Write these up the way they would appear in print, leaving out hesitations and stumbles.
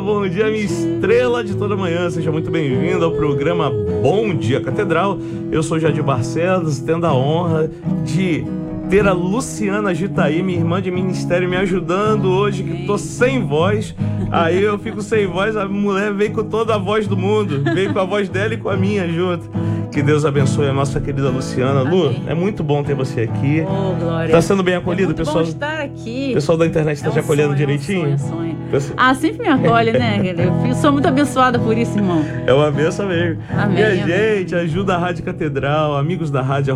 bom dia, minha estrela de toda manhã. Seja muito bem-vindo ao programa Bom Dia Catedral. Eu sou Jadir Barcelos, tendo a honra de ter a Luciana Gitaí, minha irmã de ministério, me ajudando hoje, que tô sem voz. Aí eu fico sem voz, a mulher veio com toda a voz do mundo, veio com a voz dela e com a minha junto. Que Deus abençoe a nossa querida Luciana. Amém. Lu, é muito bom ter você aqui. Oh, glória. Tá sendo bem acolhido, pessoal? Bom estar aqui. O pessoal da internet tá te acolhendo direitinho? É um sonho. Sempre me acolhe, né? Eu sou muito abençoada por isso, irmão. É uma benção mesmo. Amém. E a gente ajuda a Rádio Catedral, amigos da rádio,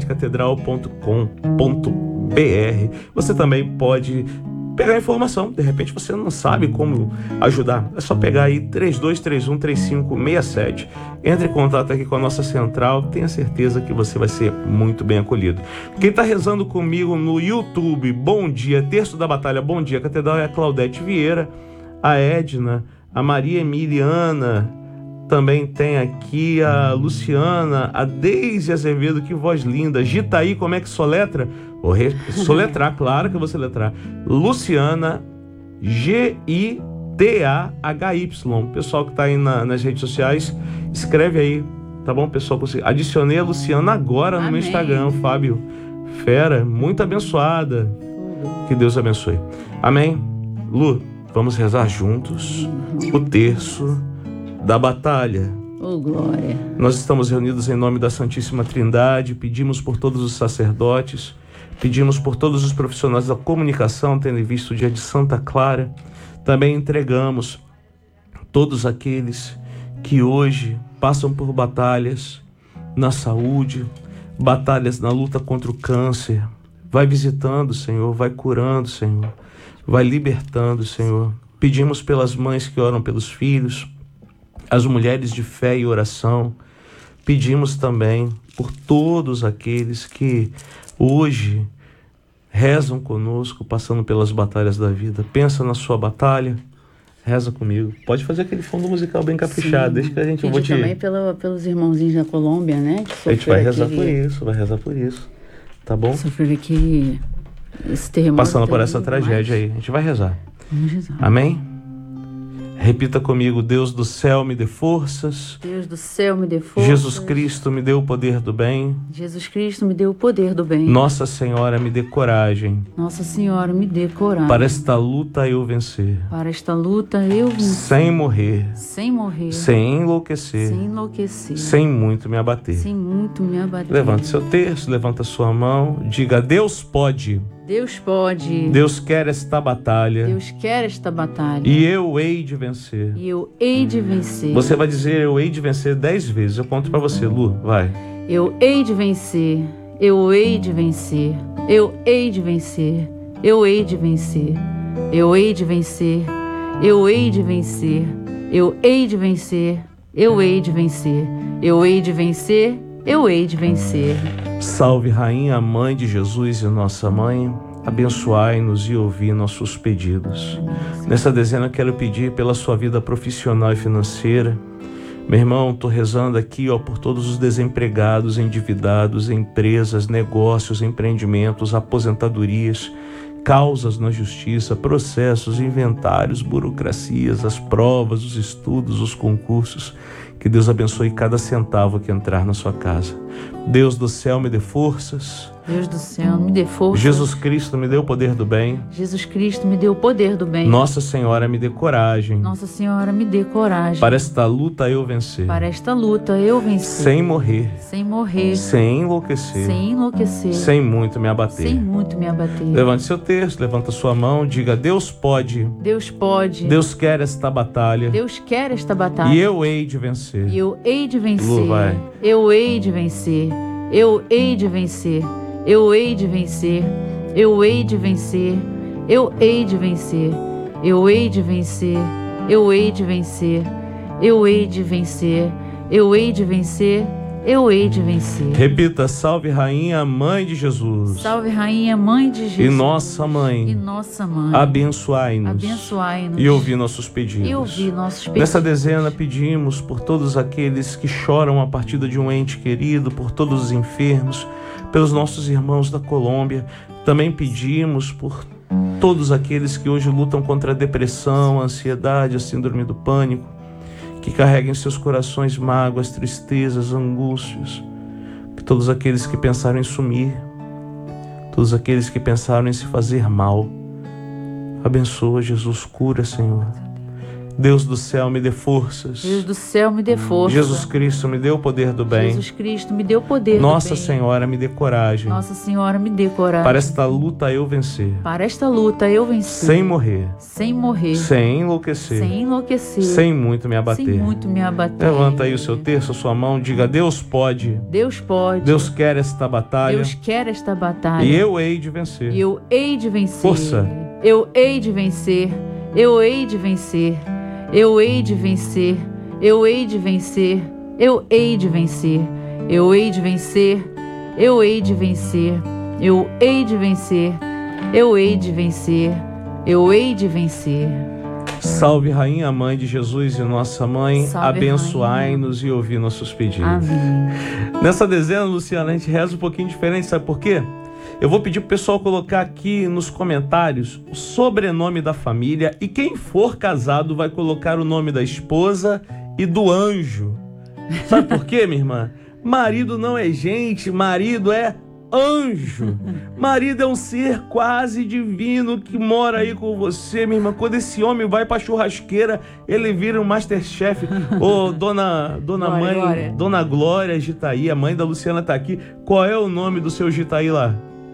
@radiocatedral.com.br. Você também pode pegar informação, de repente você não sabe como ajudar, é só pegar aí 3231-3567, entre em contato aqui com a nossa central, tenha certeza que você vai ser muito bem acolhido. Quem está rezando comigo no YouTube, bom dia, Terço da Batalha, bom dia Catedral, é a Claudete Vieira, a Edna, a Maria Emiliana, também tem aqui a Luciana, a Deise Azevedo, que voz linda. Gitaí, como é que soletra? Vou soletrar, claro que eu vou soletrar. Luciana, Gitahy. Pessoal que está aí nas redes sociais, escreve aí, tá bom, pessoal? Adicionei a Luciana agora no meu Instagram, Fábio Fera, muito abençoada. Que Deus abençoe. Amém? Lu, vamos rezar juntos o terço da batalha. Oh, glória. Nós estamos reunidos em nome da Santíssima Trindade, pedimos por todos os sacerdotes, pedimos por todos os profissionais da comunicação, tendo em vista o dia de Santa Clara. Também entregamos todos aqueles que hoje passam por batalhas na saúde, batalhas na luta contra o câncer. Vai visitando, Senhor, vai curando, Senhor, vai libertando, Senhor. Pedimos pelas mães que oram pelos filhos, as mulheres de fé e oração. Pedimos também por todos aqueles que hoje rezam conosco, passando pelas batalhas da vida. Pensa na sua batalha, reza comigo. Pode fazer aquele fundo musical bem caprichado. Deixa que a gente vou te... também pelos irmãozinhos da Colômbia, né? A gente vai rezar por isso, tá bom? Sofrer aqui esse terremoto. Passando por essa tragédia aí, a gente vai rezar. Vamos rezar. Amém? Repita comigo: Deus do céu, me dê forças. Deus do céu, me dê forças. Jesus Cristo, me dê o poder do bem. Jesus Cristo, me dê o poder do bem. Nossa Senhora, me dê coragem. Nossa Senhora, me dê coragem. Para esta luta eu vencer. Para esta luta eu vencer. Sem morrer. Sem morrer. Sem enlouquecer. Sem enlouquecer. Sem muito me abater. Sem muito me abater. Levante seu terço, levanta sua mão. Diga: Deus pode. Deus pode. Deus quer esta batalha. Deus quer esta batalha. E eu hei de vencer. E eu hei de vencer. Você vai dizer: eu hei de vencer 10 vezes. Eu conto pra você, Lu. Vai. Eu hei de vencer. Eu hei de vencer. Eu hei de vencer. Eu hei de vencer. Eu hei de vencer. Eu hei de vencer. Eu hei de vencer. Eu hei de vencer. Eu hei de vencer. Eu hei de vencer. Salve, Rainha, Mãe de Jesus e Nossa Mãe, abençoai-nos e ouvi nossos pedidos. Nessa dezena eu quero pedir pela sua vida profissional e financeira. Meu irmão, estou rezando aqui por todos os desempregados, endividados, empresas, negócios, empreendimentos, aposentadorias, causas na justiça, processos, inventários, burocracias, as provas, os estudos, os concursos. Que Deus abençoe cada centavo que entrar na sua casa. Deus do céu, me dê forças. Deus do céu, me dê forças. Jesus Cristo, me dê o poder do bem. Jesus Cristo, me dê o poder do bem. Nossa Senhora, me dê coragem. Nossa Senhora, me dê coragem. Para esta luta eu vencer. Para esta luta eu vencer. Sem morrer. Sem morrer. Sem enlouquecer. Sem enlouquecer. Sem muito me abater. Sem muito me abater. Levante seu terço, levanta sua mão, diga: Deus pode. Deus pode. Deus quer esta batalha. Deus quer esta batalha. E eu hei de vencer. E eu hei de vencer. Lu, vai. Eu hei de vencer. Eu hei de vencer. Eu hei de vencer. Eu hei de vencer. Eu hei de vencer. Eu hei de vencer. Eu hei de vencer. Eu hei de vencer. Eu hei de vencer. Eu hei de vencer. Repita: salve, Rainha, Mãe de Jesus. Salve, Rainha, Mãe de Jesus. E Nossa Mãe. E Nossa Mãe. Abençoai-nos. Abençoai-nos. E ouvi nossos pedidos. E ouvi nossos pedidos. Nessa dezena pedimos por todos aqueles que choram a partida de um ente querido, por todos os enfermos, pelos nossos irmãos da Colômbia. Também pedimos por Todos aqueles que hoje lutam contra a depressão, a ansiedade, a síndrome do pânico, que carregam em seus corações mágoas, tristezas, angústias. Que todos aqueles que pensaram em sumir, todos aqueles que pensaram em se fazer mal, abençoa, Jesus, cura, Senhor. Deus do céu, me dê forças. Deus do céu, me dê força. Jesus Cristo, me dê o poder do bem. Jesus Cristo, me dê o poder do bem. Nossa Senhora, me dê coragem. Nossa Senhora, me dê coragem. Para esta luta eu vencer. Para esta luta eu vencer. Sem morrer. Sem morrer. Sem enlouquecer. Sem enlouquecer. Sem muito me abater. Sem muito me abater. Levanta aí o seu terço, a sua mão, diga: Deus pode. Deus pode. Deus quer esta batalha. Deus quer esta batalha. E eu hei de vencer. E eu hei de vencer. Força. Eu hei de vencer. Eu hei de vencer. Eu hei de vencer. Eu hei de vencer. Eu hei de vencer. Eu hei de vencer. Eu hei de vencer. Eu hei de vencer. Eu hei de vencer. Eu hei de vencer. Salve, Rainha, Mãe de Jesus e Nossa Mãe, Salve, abençoai-nos e ouvi nossos pedidos. Amém. Nessa dezena, Luciana, a gente reza um pouquinho diferente, sabe por quê? Eu vou pedir pro pessoal colocar aqui nos comentários o sobrenome da família, e quem for casado vai colocar o nome da esposa e do anjo. Sabe por quê, minha irmã? Marido não é gente, marido é anjo. Marido é um ser quase divino que mora aí com você, minha irmã. Quando esse homem vai pra churrasqueira, ele vira um Masterchef. Ô, dona mãe, Glória. Dona Glória Gitaí, a mãe da Luciana tá aqui. Qual é o nome do seu Gitaí lá?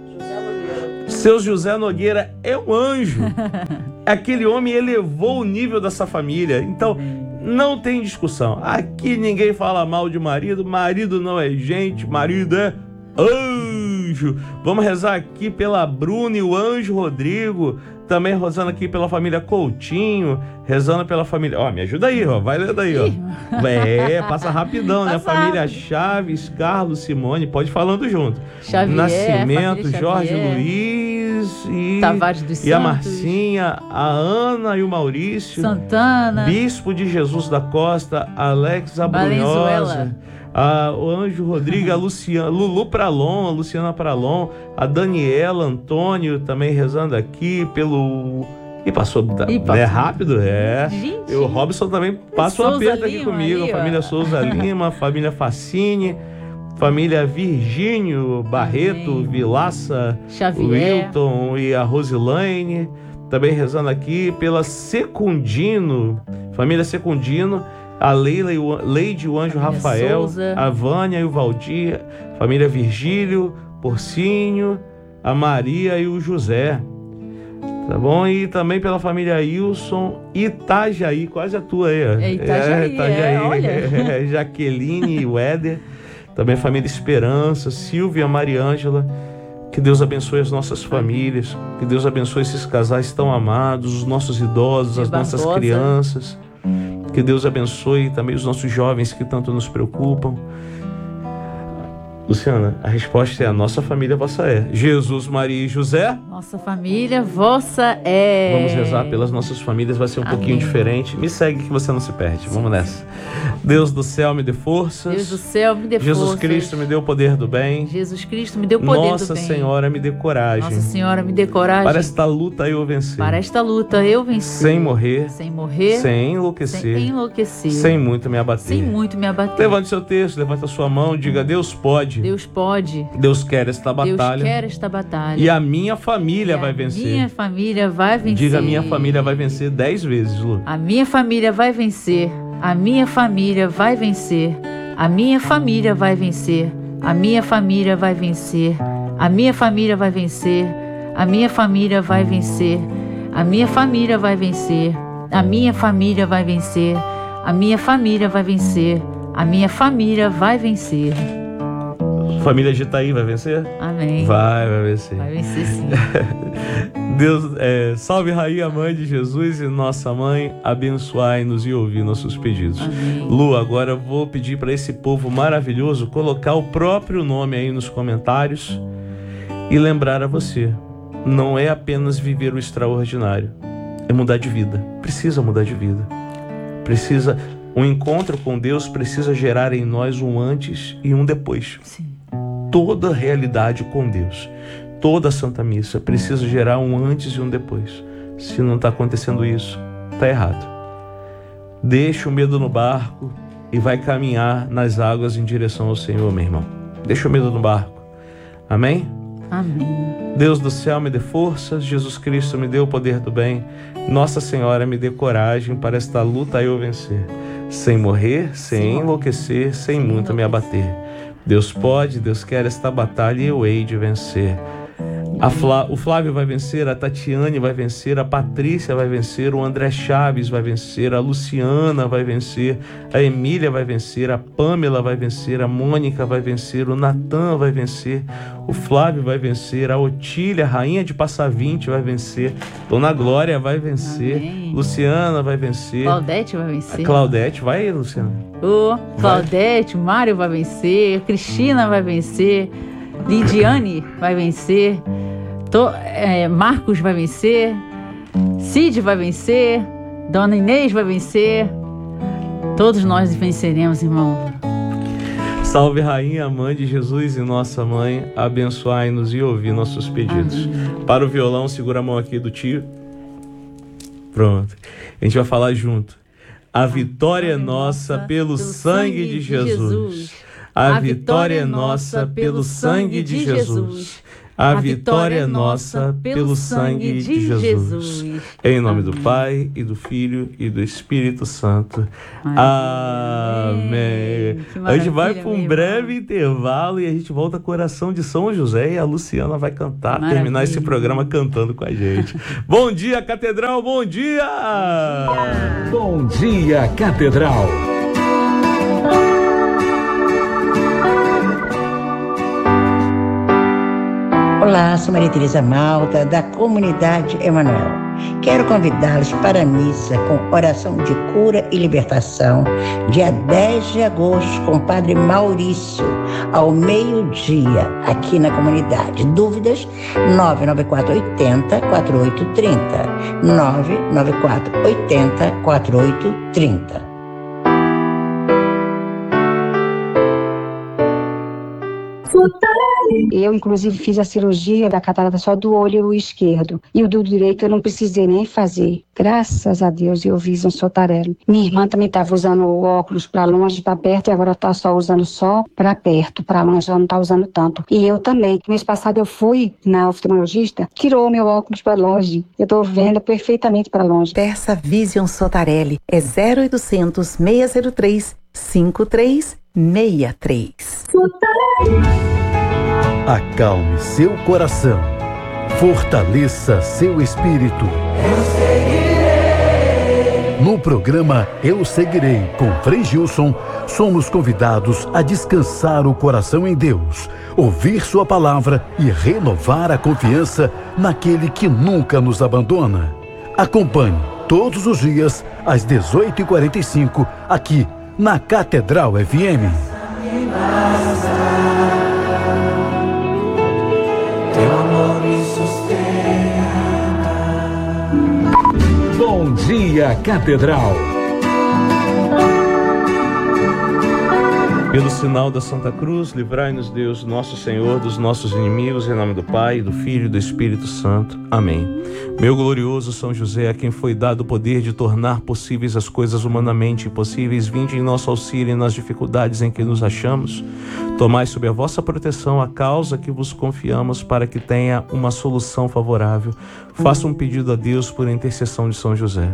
Seu José Nogueira é um anjo. Aquele homem elevou o nível dessa família. Então, não tem discussão. Aqui ninguém fala mal de marido. Marido não é gente, marido é anjo. Vamos rezar aqui pela Bruna e o anjo Rodrigo. Também rezando aqui pela família Coutinho. Rezando pela família... Ó, me ajuda aí, ó. Vai lendo aí, ó. Passa rapidão, né? Passa Família rápido. Chaves, Carlos, Simone. Pode ir falando junto. Xavier, Nascimento, família Jorge Xavier. Luiz e... Tavares dos E a Santos. Marcinha, a Ana e o Maurício. Santana. Bispo de Jesus da Costa, Alex Abrunhosa, Valenzuela. o Anjo Rodrigo, a Luciana, Lulu Pralon, a Luciana Pralon, a Daniela Antônio também rezando aqui pelo... E passou, passou. É rápido, é. Gente. E o Robson também passa um Souza aperto aqui Lima comigo, aí, a família ó. Souza Lima, a família Facine, família Virgínio Barreto, Amém. Vilaça, Xavier. Wilton e a Rosilaine, também rezando aqui pela Secundino, família Secundino, a Leila e o Leide e o Anjo Família Rafael, Souza. a Vânia e o Valdir, família Virgílio, Porcinho, a Maria e o José. Tá bom? E também pela família Wilson, Itajaí, quase a tua aí, ó. É Itajaí, olha. Jaqueline e o Éder. Também a família Esperança, Silvia, Mariângela. Que Deus abençoe as nossas famílias. Que Deus abençoe esses casais tão amados, os nossos idosos, as nossas Barbosa. crianças. Que Deus abençoe também os nossos jovens que tanto nos preocupam. Luciana, a resposta é: a nossa família vossa é. Jesus, Maria e José. Nossa família, vossa é. Vamos rezar pelas nossas famílias, vai ser um pouquinho Amém. diferente. Me segue que você não se perde. Vamos nessa. Deus do céu, me dê forças. Deus do céu, me dê Jesus forças. Cristo, me dê o poder do bem. Jesus Cristo, me dê o poder Nossa do bem. Senhora, me dê coragem. Nossa Senhora, me dê coragem. Para esta luta eu vencer. Para esta luta eu venci. Sem morrer. Sem morrer. Sem enlouquecer. Sem enlouquecer. Sem muito me abater. Sem muito me abater. Levante seu texto, levante a sua mão, diga: Deus pode. Deus pode. Deus quer esta Deus batalha. quer esta batalha. E a minha família E vai a vencer. minha família vai vencer. Diga: minha família vai vencer 10 vezes, Lu. A minha família vai vencer. A minha família vai vencer. A minha família vai vencer. A minha família vai vencer. A minha família vai vencer. A minha família vai vencer. A minha família vai vencer. A minha família vai vencer. A minha família vai vencer. A minha família vai vencer. Família Gitaí vai vencer? Amém. Vai vencer. Vai vencer sim. Deus, salve Rainha, Mãe de Jesus e Nossa Mãe, abençoai-nos e ouvi nossos pedidos. Amém. Lu, agora eu vou pedir para esse povo maravilhoso colocar o próprio nome aí nos comentários e lembrar a você, não é apenas viver o extraordinário, é mudar de vida. Precisa mudar de vida. Um encontro com Deus precisa gerar em nós um antes e um depois. Sim. Toda a realidade com Deus, toda a Santa Missa. Preciso gerar um antes e um depois. Se não está acontecendo isso, está errado. Deixa o medo no barco e vai caminhar nas águas em direção ao Senhor, meu irmão. Deixa o medo no barco. Amém? Amém. Deus do céu, me dê forças. Jesus Cristo, me dê o poder do bem. Nossa Senhora, me dê coragem para esta luta eu vencer, sem morrer, sem enlouquecer, sem muito me abater. Deus pode, Deus quer esta batalha e eu hei de vencer. O Flávio vai vencer, a Tatiane vai vencer, a Patrícia vai vencer, o André Chaves vai vencer, a Luciana vai vencer, a Emília vai vencer, a Pâmela vai vencer, a Mônica vai vencer, o Natan vai vencer, o Flávio vai vencer, a Otília, rainha de Passa 20, vai vencer, Dona Glória vai vencer, amém. Luciana vai vencer, Claudete vai vencer, a Claudete, vai aí, Luciana. Claudete, Mário vai vencer, Cristina vai vencer, Lidiane vai vencer, Marcos vai vencer, Cid vai vencer, Dona Inês vai vencer. Todos nós venceremos, irmão. Salve, Rainha, Mãe de Jesus e Nossa Mãe, abençoai-nos e ouvi nossos pedidos. Amém. Para o violão, segura a mão aqui do tio. Pronto. A gente vai falar junto. A vitória é nossa pelo sangue de Jesus. A vitória é nossa pelo sangue de Jesus. A vitória é nossa pelo sangue de Jesus. Em nome do Pai, e do Filho, e do Espírito Santo. Amém. A gente vai para um breve intervalo e a gente volta com a oração de São José e a Luciana vai cantar, terminar esse programa cantando com a gente. Bom dia, Catedral, bom dia! Bom dia, Catedral! Olá, sou Maria Tereza Malta, da Comunidade Emanuel. Quero convidá-los para a missa com oração de cura e libertação, dia 10 de agosto, com o Padre Maurício, ao meio-dia, aqui na comunidade. Dúvidas? 99480-4830. 99480-4830. Eu, inclusive, fiz a cirurgia da catarata só do olho esquerdo. E o do direito eu não precisei nem fazer. Graças a Deus eu fiz um Sotarelli. Minha irmã também estava usando o óculos para longe, para perto, e agora está só usando só para perto, para longe, ela não está usando tanto. E eu também. Mês passado eu fui na oftalmologista, tirou meu óculos para longe. Eu estou vendo perfeitamente para longe. Peça Vision Sotarelli. É 0800 603 5363. Acalme seu coração, fortaleça seu espírito. Eu seguirei. No programa Eu Seguirei, com Frei Gilson, somos convidados a descansar o coração em Deus, ouvir sua palavra e renovar a confiança naquele que nunca nos abandona. Acompanhe todos os dias, às 18h45, aqui na Catedral FM. Teu amor me sustenta. Bom dia, Catedral. Pelo sinal da Santa Cruz, livrai-nos Deus, nosso Senhor, dos nossos inimigos, em nome do Pai, do Filho e do Espírito Santo. Amém. Meu glorioso São José, a quem foi dado o poder de tornar possíveis as coisas humanamente impossíveis, vinde em nosso auxílio nas dificuldades em que nos achamos. Tomai sob a vossa proteção a causa que vos confiamos, para que tenha uma solução favorável. Faça um pedido a Deus por intercessão de São José.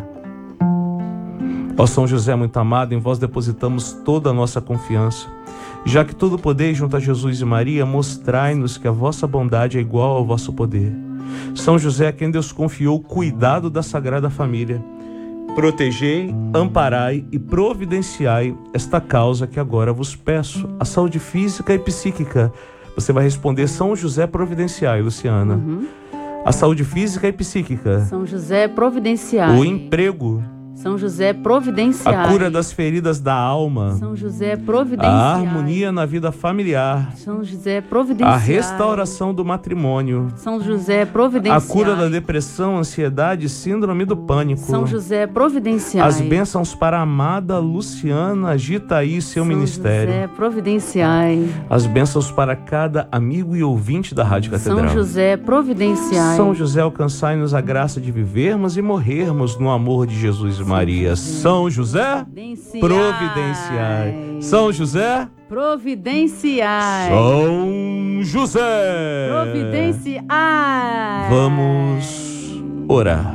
Ó São José muito amado, em vós depositamos toda a nossa confiança. Já que tudo podeis junto a Jesus e Maria, mostrai-nos que a vossa bondade é igual ao vosso poder. São José, a quem Deus confiou o cuidado da Sagrada Família, protegei, amparai e providenciai esta causa que agora vos peço, a saúde física e psíquica. Você vai responder: São José providenciai, Luciana. A saúde física e psíquica. São José providenciai. O emprego. São José, providenciai. A cura das feridas da alma. São José, providenciai. A harmonia na vida familiar. São José, providenciai. A restauração do matrimônio. São José, providenciai. A cura da depressão, ansiedade e síndrome do pânico. São José, providenciai. As bênçãos para a amada Luciana Gitaí e seu ministério. São José, providenciai. As bênçãos para cada amigo e ouvinte da Rádio Catedral. São José, providenciai. São José, alcançai-nos a graça de vivermos e morrermos no amor de Jesus e Maria. São José, providenciai. São José, providenciai. São José, providenciai. Vamos orar.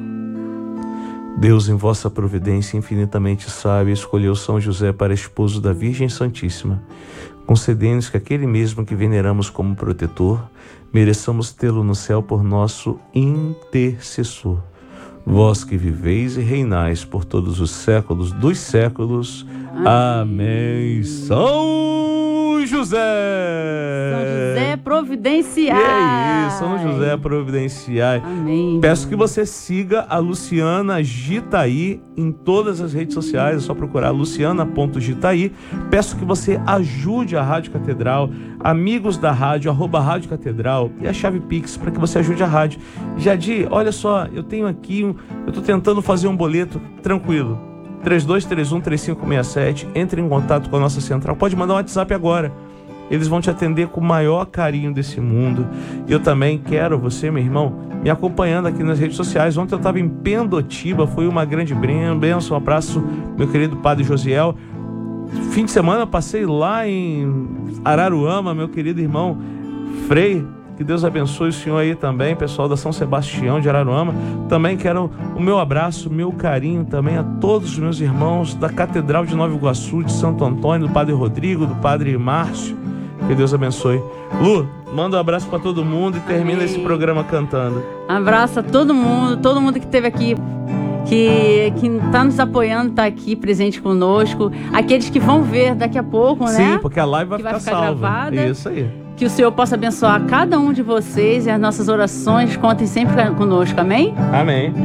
Deus, em vossa providência infinitamente sábia, escolheu São José para esposo da Virgem Santíssima. Concedendo-nos que aquele mesmo que veneramos como protetor, mereçamos tê-lo no céu por nosso intercessor. Vós que viveis e reinais por todos os séculos dos séculos. Amém. São José! São José, providenciai. E aí, São José, providenciai. Amém. Peço que você siga a Luciana Gitaí em todas as redes sociais. É só procurar luciana.gitaí. Peço que você ajude a Rádio Catedral, amigos da rádio, @Rádio Catedral e a chave Pix para que você ajude a rádio. Jadir, olha só, eu tenho aqui, eu estou tentando fazer um boleto tranquilo. 3231-3567. Entre em contato com a nossa central. Pode mandar um WhatsApp agora. Eles vão te atender com o maior carinho desse mundo. Eu também quero você, meu irmão, me acompanhando aqui nas redes sociais. Ontem eu estava em Pendotiba, foi uma grande bênção. Um abraço, meu querido Padre Josiel. Fim de semana passei lá em Araruama, meu querido irmão Frei. Que Deus abençoe o senhor aí também, pessoal da São Sebastião de Araruama. Também quero o meu abraço, o meu carinho também a todos os meus irmãos da Catedral de Nova Iguaçu, de Santo Antônio, do Padre Rodrigo, do Padre Márcio. Que Deus abençoe. Lu, manda um abraço para todo mundo e termina esse programa cantando. Abraço a todo mundo que esteve aqui, que está nos apoiando, está aqui presente conosco. Aqueles que vão ver daqui a pouco, né? Sim, porque a live vai ficar salva. Gravada. Isso aí. Que o Senhor possa abençoar cada um de vocês e as nossas orações contem sempre conosco, amém? Amém.